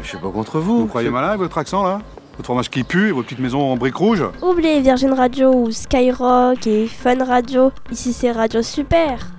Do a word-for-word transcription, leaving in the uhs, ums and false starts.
Je suis pas contre vous. Vous croyez malin avec votre accent là? Votre fromage qui pue et vos petites maisons en briques rouges? Oubliez Virgin Radio ou Skyrock et Fun Radio. Ici c'est Radio Super.